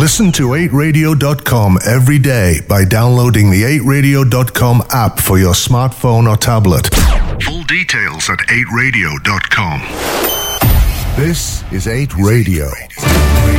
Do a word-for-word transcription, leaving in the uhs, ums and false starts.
Listen to eight radio dot com every day by downloading the eight radio dot com app for your smartphone or tablet. Full details at eight radio dot com. This is eight Radio.